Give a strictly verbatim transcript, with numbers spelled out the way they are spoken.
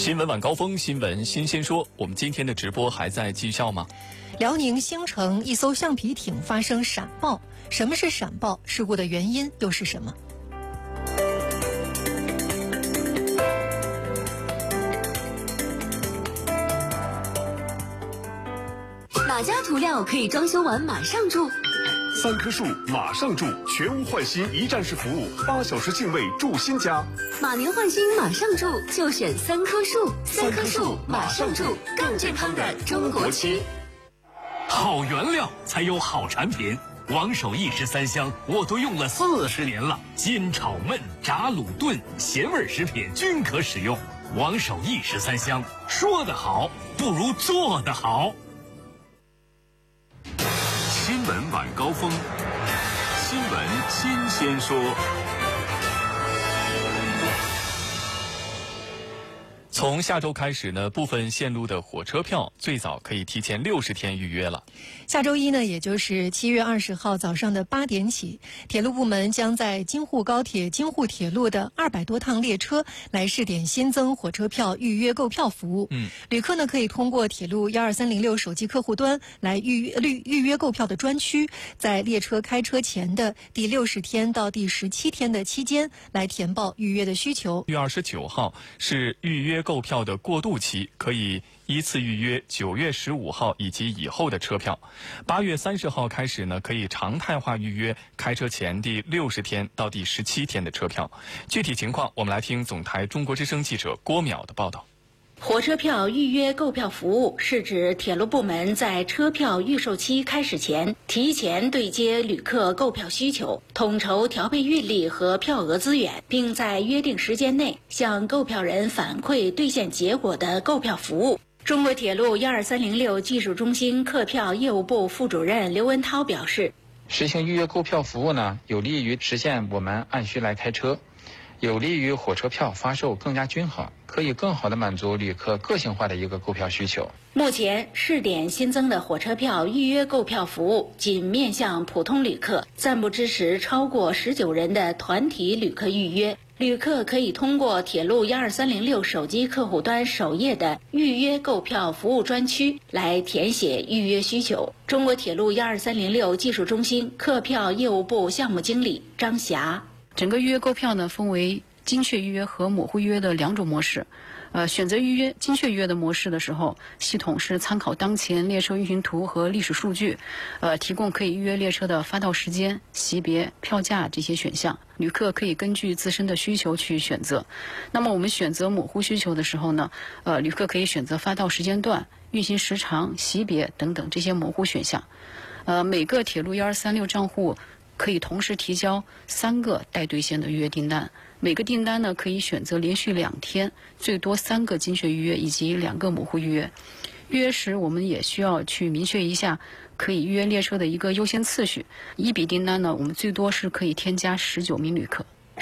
新闻晚高峰，新闻新鲜说。我们今天的直播还在继续吗？ 辽宁兴城一艘橡皮艇发生闪爆，什么是闪爆？事故的原因又是什么？ 哪家涂料可以装修完马上住？ 三棵树马上住，全屋换新一站式服务，八小时净位住新家。 马年换新马上住，就选三棵树。三棵树马上住，更健康的中国区。 好原料才有好产品，王守义十三香我都用了四十年了，煎炒焖炸卤炖咸味食品均可使用。王守义十三香，说得好不如做得好。 新闻晚高峰，新闻新鲜说。 从下周开始呢，部分线路的火车票最早可以提前六十天预约了。 下周一呢，也就是七月二十号早上的八点起，铁路部门将在京沪高铁、京沪铁路的二百多趟列车来试点新增火车票预约购票服务。 嗯， 旅客呢可以通过铁路幺二三零六手机客户端来预约预预约购票的专区，在列车开车前的第六十天到第十七天的期间来填报预约的需求。 月二十九号是预约购票的过渡期，可以依次预约九月十五号以及以后的车票。八月三十号开始呢，可以常态化预约开车前第六十天到第十七天的车票。具体情况，我们来听总台中国之声记者郭淼的报道。 火车票预约购票服务是指铁路部门在车票预售期开始前，提前对接旅客购票需求，统筹调配运力和票额资源，并在约定时间内向购票人反馈兑现结果的购票服务。中国铁路幺二三零六技术中心客票业务部副主任刘文涛表示， 实行预约购票服务呢，有利于实现我们按需来开车，有利于火车票发售更加均衡，可以更好地满足旅客个性化的一个购票需求。 目前试点新增的火车票预约购票服务仅面向普通旅客，暂不支持超过十九人的团体旅客预约。旅客可以通过铁路幺二三零六手机客户端首页的预约购票服务专区来填写预约需求。中国铁路幺二三零六技术中心客票业务部项目经理张霞， 整个预约购票呢分为精确预约和模糊预约的两种模式。呃，选择预约精确预约的模式的时候，系统是参考当前列车运行图和历史数据，呃，提供可以预约列车的发到时间、级别、票价这些选项，旅客可以根据自身的需求去选择。那么我们选择模糊需求的时候呢，呃，旅客可以选择发到时间段、运行时长、级别等等这些模糊选项。呃，每个铁路幺二三六账户可以同时提交三个待兑现的预约订单，每个订单呢可以选择连续两天，最多三个精确预约以及两个模糊预约。预约时我们也需要去明确一下可以预约列车的一个优先次序。一笔订单呢，我们最多是可以添加十九名旅客。